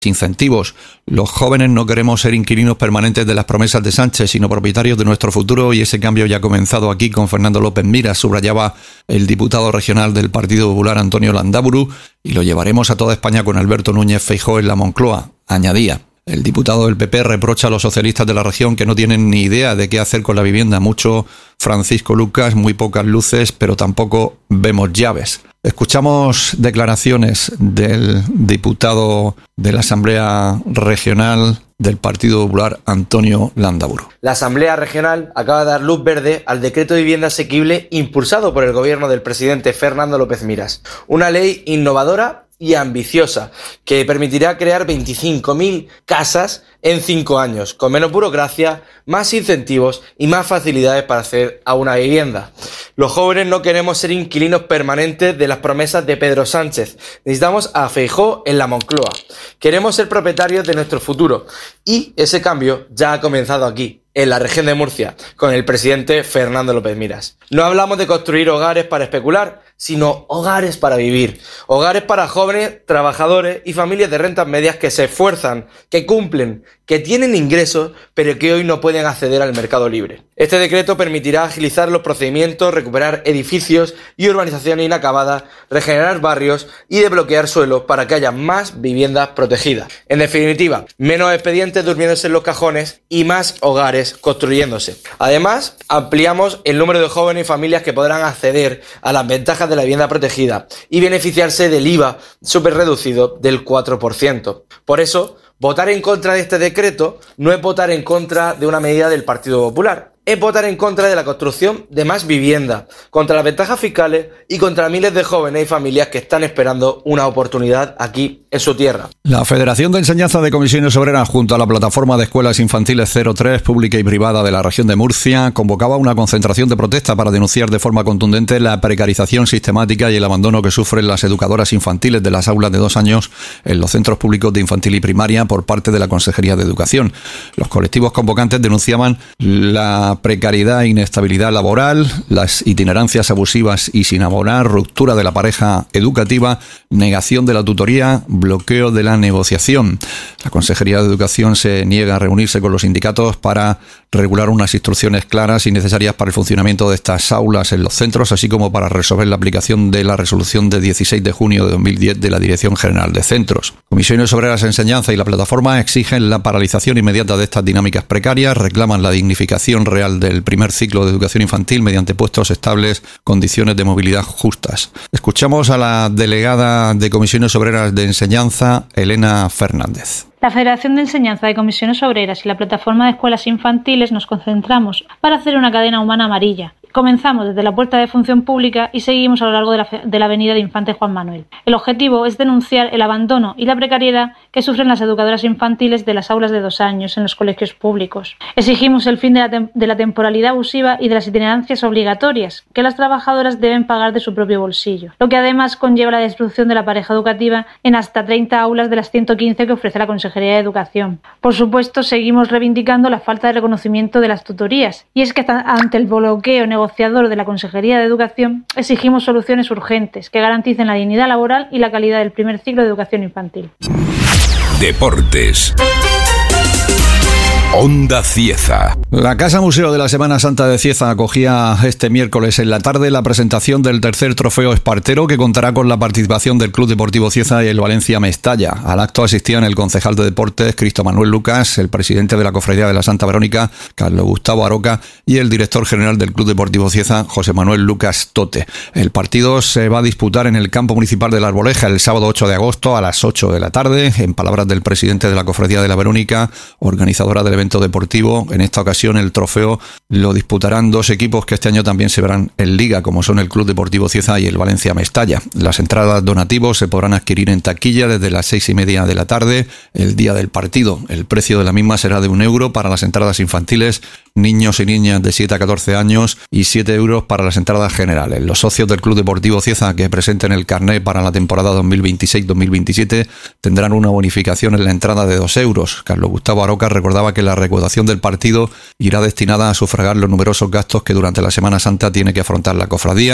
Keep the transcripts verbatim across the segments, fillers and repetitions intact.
incentivos. Los jóvenes no queremos ser inquilinos permanentes de las promesas de Sánchez, sino propietarios de nuestro futuro, y ese cambio ya ha comenzado aquí con Fernando López Miras, subrayaba el diputado regional del Partido Popular Antonio Landaburu, y lo llevaremos a toda España con Alberto Núñez Feijóo en la Moncloa, añadía. El diputado del P P reprocha a los socialistas de la región que no tienen ni idea de qué hacer con la vivienda. Mucho Francisco Lucas, muy pocas luces, pero tampoco vemos llaves. Escuchamos declaraciones del diputado de la Asamblea Regional del Partido Popular, Antonio Landaburu. La Asamblea Regional acaba de dar luz verde al decreto de vivienda asequible impulsado por el gobierno del presidente Fernando López Miras. Una ley innovadora y ambiciosa que permitirá crear veinticinco mil casas en cinco años, con menos burocracia, más incentivos y más facilidades para acceder a una vivienda. Los jóvenes no queremos ser inquilinos permanentes de las promesas de Pedro Sánchez. Necesitamos a Feijóo en la Moncloa. Queremos ser propietarios de nuestro futuro y ese cambio ya ha comenzado aquí, en la región de Murcia, con el presidente Fernando López Miras. No hablamos de construir hogares para especular, sino hogares para vivir. Hogares para jóvenes, trabajadores y familias de rentas medias que se esfuerzan, que cumplen, que tienen ingresos, pero que hoy no pueden acceder al mercado libre. Este decreto permitirá agilizar los procedimientos, recuperar edificios y urbanizaciones inacabadas, regenerar barrios y desbloquear suelos para que haya más viviendas protegidas. En definitiva, menos expedientes durmiéndose en los cajones y más hogares construyéndose. Además, ampliamos el número de jóvenes y familias que podrán acceder a las ventajas de la vivienda protegida y beneficiarse del I V A súper reducido del cuatro por ciento. Por eso, votar en contra de este decreto no es votar en contra de una medida del Partido Popular, es votar en contra de la construcción de más vivienda, contra las ventajas fiscales y contra miles de jóvenes y familias que están esperando una oportunidad aquí en su tierra. La Federación de Enseñanza de Comisiones Obreras, junto a la Plataforma de Escuelas Infantiles cero tres, pública y privada de la región de Murcia, convocaba una concentración de protesta para denunciar de forma contundente la precarización sistemática y el abandono que sufren las educadoras infantiles de las aulas de dos años en los centros públicos de infantil y primaria por parte de la Consejería de Educación. Los colectivos convocantes denunciaban la precariedad e inestabilidad laboral, las itinerancias abusivas y sin abonar, ruptura de la pareja educativa, negación de la tutoría, bloqueo de la negociación. La Consejería de Educación se niega a reunirse con los sindicatos para regular unas instrucciones claras y necesarias para el funcionamiento de estas aulas en los centros, así como para resolver la aplicación de la resolución de dieciséis de junio de dos mil diez de la Dirección General de Centros. Comisiones Obreras Enseñanza y la plataforma exigen la paralización inmediata de estas dinámicas precarias, reclaman la dignificación real del primer ciclo de educación infantil mediante puestos estables, condiciones de movilidad justas. Escuchamos a la delegada de Comisiones Obreras de Enseñanza, Elena Fernández. La Federación de Enseñanza de Comisiones Obreras y la Plataforma de Escuelas Infantiles nos concentramos para hacer una cadena humana amarilla. Comenzamos desde la puerta de Función Pública y seguimos a lo largo de la, de la avenida de Infante Juan Manuel. El objetivo es denunciar el abandono y la precariedad que sufren las educadoras infantiles de las aulas de dos años en los colegios públicos. Exigimos el fin de la, tem- de la temporalidad abusiva y de las itinerancias obligatorias que las trabajadoras deben pagar de su propio bolsillo, lo que además conlleva la destrucción de la pareja educativa en hasta treinta aulas de las ciento quince que ofrece la Consejería de Educación. Por supuesto, seguimos reivindicando la falta de reconocimiento de las tutorías, y es que ante el bloqueo negociador de la Consejería de Educación exigimos soluciones urgentes que garanticen la dignidad laboral y la calidad del primer ciclo de educación infantil. Deportes. Onda Cieza. La Casa Museo de la Semana Santa de Cieza acogía este miércoles en la tarde la presentación del tercer trofeo Espartero, que contará con la participación del Club Deportivo Cieza y el Valencia Mestalla. Al acto asistían el concejal de Deportes, Cristo Manuel Lucas, el presidente de la Cofradía de la Santa Verónica, Carlos Gustavo Aroca, y el director general del Club Deportivo Cieza, José Manuel Lucas Tote. El partido se va a disputar en el campo municipal de la Arboleja el sábado ocho de agosto a las ocho de la tarde. En palabras del presidente de la Cofradía de la Verónica, organizadora del evento deportivo, en esta ocasión el trofeo lo disputarán dos equipos que este año también se verán en Liga, como son el Club Deportivo Cieza y el Valencia Mestalla. Las entradas donativos se podrán adquirir en taquilla desde las seis y media de la tarde el día del partido. El precio de la misma será de un euro para las entradas infantiles, niños y niñas de siete a catorce años, y siete euros para las entradas generales. Los socios del Club Deportivo Cieza que presenten el carné para la temporada dos mil veintiséis dos mil veintisiete tendrán una bonificación en la entrada de dos euros. Carlos Gustavo Aroca recordaba que la recaudación del partido irá destinada a sufragar los numerosos gastos que durante la Semana Santa tiene que afrontar la cofradía.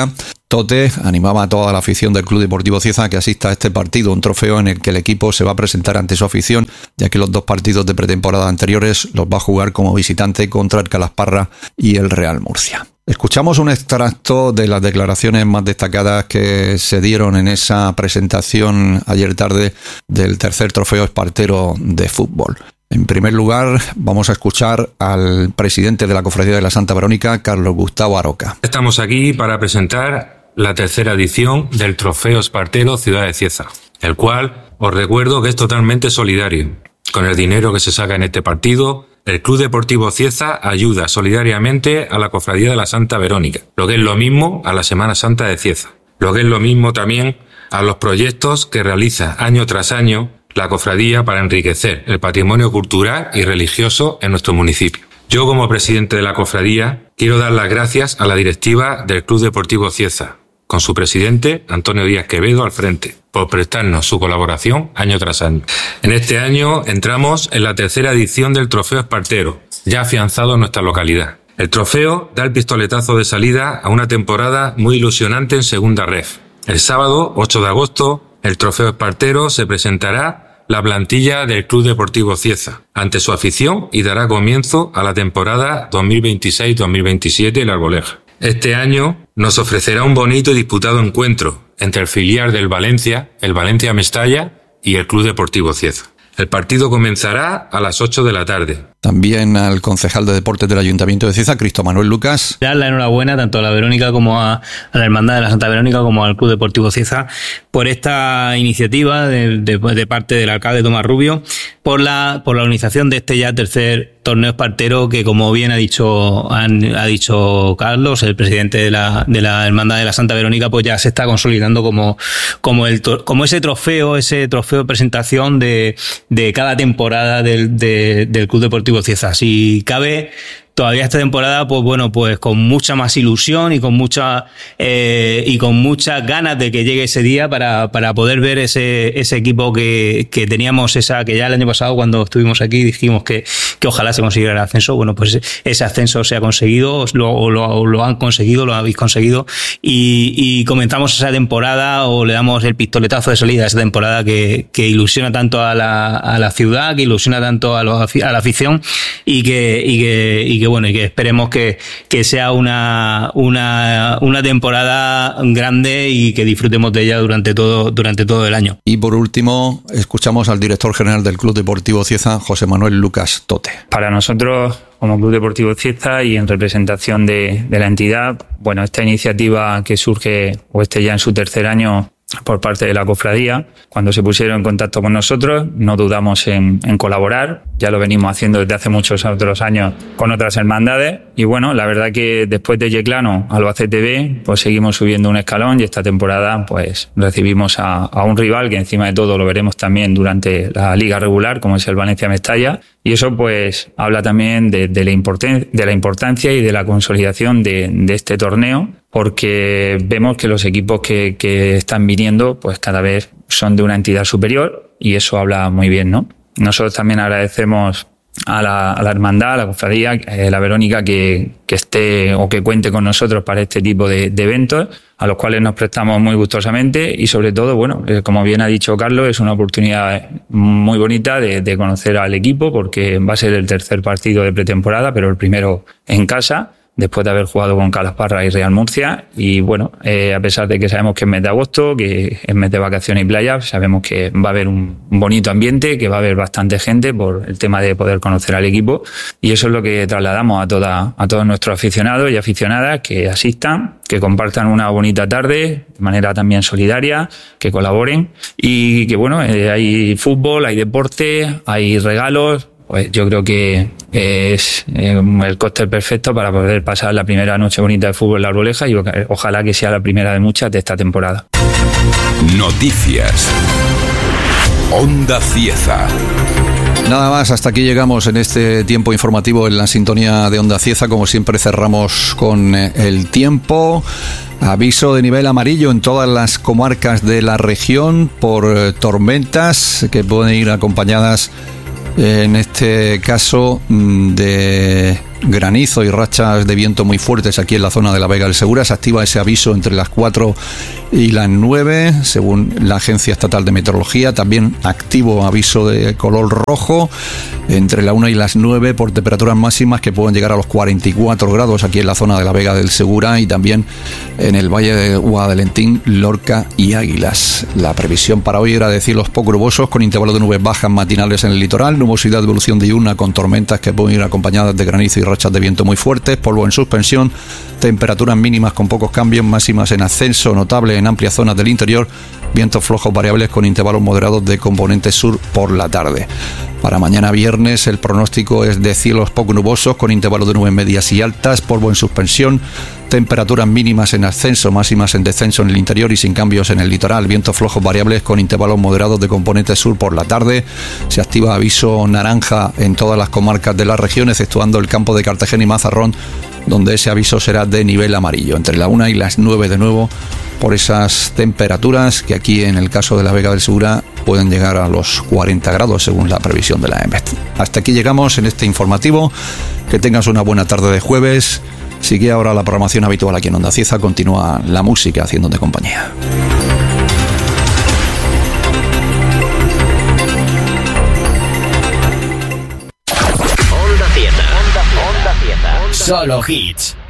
Tote animaba a toda la afición del Club Deportivo Cieza a que asista a este partido, un trofeo en el que el equipo se va a presentar ante su afición, ya que los dos partidos de pretemporada anteriores los va a jugar como visitante contra el Calasparra y el Real Murcia. Escuchamos un extracto de las declaraciones más destacadas que se dieron en esa presentación ayer tarde del tercer trofeo espartero de fútbol. En primer lugar, vamos a escuchar al presidente de la Cofradía de la Santa Verónica, Carlos Gustavo Aroca. Estamos aquí para presentar la tercera edición del Trofeo Espartero Ciudad de Cieza, el cual os recuerdo que es totalmente solidario. Con el dinero que se saca en este partido, el Club Deportivo Cieza ayuda solidariamente a la Cofradía de la Santa Verónica, lo que es lo mismo a la Semana Santa de Cieza, lo que es lo mismo también a los proyectos que realiza año tras año la cofradía para enriquecer el patrimonio cultural y religioso en nuestro municipio. Yo, como presidente de la cofradía, quiero dar las gracias a la directiva del Club Deportivo Cieza, con su presidente, Antonio Díaz Quevedo, al frente, por prestarnos su colaboración año tras año. En este año entramos en la tercera edición del Trofeo Espartero, ya afianzado en nuestra localidad. El trofeo da el pistoletazo de salida a una temporada muy ilusionante en Segunda Ref. El sábado, ocho de agosto, el Trofeo Espartero se presentará la plantilla del Club Deportivo Cieza ante su afición y dará comienzo a la temporada dos mil veintiséis dos mil veintisiete en la Arboleja. Este año nos ofrecerá un bonito y disputado encuentro entre el filial del Valencia, el Valencia Mestalla, y el Club Deportivo Cieza. El partido comenzará a las ocho de la tarde. También al concejal de Deportes del Ayuntamiento de Cieza, Cristo Manuel Lucas. Dar la enhorabuena tanto a la Verónica como a, a la Hermandad de la Santa Verónica como al Club Deportivo Cieza por esta iniciativa de, de, de parte del alcalde Tomás Rubio, por la, por la organización de este ya tercer torneo espartero que, como bien ha dicho, han, ha dicho Carlos, el presidente de la, de la Hermandad de la Santa Verónica, pues ya se está consolidando como, como, el, como ese trofeo, ese trofeo de presentación de, de cada temporada del, de, del Club Deportivo Cieza. Si cabe, todavía esta temporada, pues bueno, pues con mucha más ilusión y con mucha eh, y con muchas ganas de que llegue ese día para, para poder ver ese, ese equipo que, que teníamos, esa que ya el año pasado cuando estuvimos aquí dijimos que, que ojalá se consiguiera el ascenso. Bueno, pues ese ascenso se ha conseguido, lo, lo, lo han conseguido, lo habéis conseguido y, y comenzamos esa temporada o le damos el pistoletazo de salida a esa temporada que, que ilusiona tanto a la, a la ciudad, que ilusiona tanto a, los, a la afición y que, y que, y que bueno, y que esperemos que, que sea una, una, una temporada grande y que disfrutemos de ella durante todo, durante todo el año. Y por último, escuchamos al director general del Club Deportivo Cieza, José Manuel Lucas Tote. Para nosotros, como Club Deportivo Cieza y en representación de, de la entidad, bueno, esta iniciativa que surge, o este ya en su tercer año, por parte de la cofradía, cuando se pusieron en contacto con nosotros, no dudamos en, en colaborar. Ya lo venimos haciendo desde hace muchos otros años con otras hermandades. Y bueno, la verdad que después de Yeclano, Albacete B, pues seguimos subiendo un escalón y esta temporada pues recibimos a, a un rival que encima de todo lo veremos también durante la liga regular, como es el Valencia Mestalla. Y eso pues habla también de, de, la, importen- de la importancia y de la consolidación de, de este torneo, porque vemos que los equipos que, que están viniendo pues cada vez son de una entidad superior y eso habla muy bien, ¿no? Nosotros también agradecemos a la, a la hermandad, a la cofradía, eh, la Verónica, que, que esté o que cuente con nosotros para este tipo de, de eventos, a los cuales nos prestamos muy gustosamente y sobre todo, bueno, eh, como bien ha dicho Carlos, es una oportunidad muy bonita de, de conocer al equipo porque va a ser el tercer partido de pretemporada, pero el primero en casa, después de haber jugado con Calasparra y Real Murcia. Y bueno, eh, a pesar de que sabemos que es mes de agosto, que es mes de vacaciones y playa, sabemos que va a haber un bonito ambiente, que va a haber bastante gente por el tema de poder conocer al equipo. Y eso es lo que trasladamos a, toda, a todos nuestros aficionados y aficionadas que asistan, que compartan una bonita tarde de manera también solidaria, que colaboren y que bueno, eh, hay fútbol, hay deporte, hay regalos. Pues yo creo que es el cóctel perfecto para poder pasar la primera noche bonita de fútbol en la Arboleja y ojalá que sea la primera de muchas de esta temporada. Noticias. Onda Cieza. Nada más, hasta aquí llegamos en este tiempo informativo en la sintonía de Onda Cieza. Como siempre cerramos con el tiempo. Aviso de nivel amarillo en todas las comarcas de la región por tormentas que pueden ir acompañadas en este caso de granizo y rachas de viento muy fuertes aquí en la zona de la Vega del Segura. Se activa ese aviso entre las cuatro y las nueve, según la Agencia Estatal de Meteorología. También activo aviso de color rojo entre la una y las nueve por temperaturas máximas que pueden llegar a los cuarenta y cuatro grados aquí en la zona de la Vega del Segura y también en el Valle de Guadalentín, Lorca y Águilas. La previsión para hoy era de cielos poco nubosos con intervalos de nubes bajas matinales en el litoral, nubosidad de evolución diurna con tormentas que pueden ir acompañadas de granizo y rachas de viento muy fuertes, polvo en suspensión, temperaturas mínimas con pocos cambios, máximas en ascenso notable en amplias zonas del interior, vientos flojos variables con intervalos moderados de componente sur por la tarde. Para mañana viernes el pronóstico es de cielos poco nubosos con intervalos de nubes medias y altas, polvo en suspensión, temperaturas mínimas en ascenso, máximas en descenso en el interior y sin cambios en el litoral, vientos flojos variables con intervalos moderados de componente sur por la tarde. Se activa aviso naranja en todas las comarcas de la región, exceptuando el campo de Cartagena y Mazarrón, donde ese aviso será de nivel amarillo, entre la una y las nueve de nuevo, por esas temperaturas que aquí en el caso de la Vega del Segura pueden llegar a los cuarenta grados según la previsión de la EMET. Hasta aquí llegamos en este informativo. Que tengas una buena tarde de jueves. Sigue ahora la programación habitual aquí en Onda Cieza. Continúa la música haciéndote compañía. Onda Cieza. Onda Cieza. Solo hits.